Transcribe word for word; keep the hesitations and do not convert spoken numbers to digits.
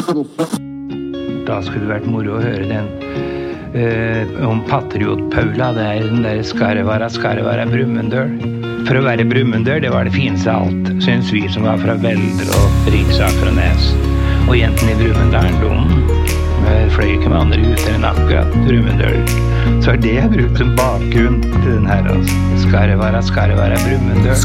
Da skulle det vært moro å høre den uh, om Patriot-Paula, det er den der Skarvara, Skarvara, Brumunddøl. For å være Brumunddøl, det var det fineste av alt, synes vi som var fra Velder og Riksaker og Nes. Og jentene i Brumunddølen, de fløy ikke med andre gutter enn akkurat Brumunddøl. Så er det jeg brukt som bakgrunn til den her, altså. Skarvara, Skarvara, Brumunddøl.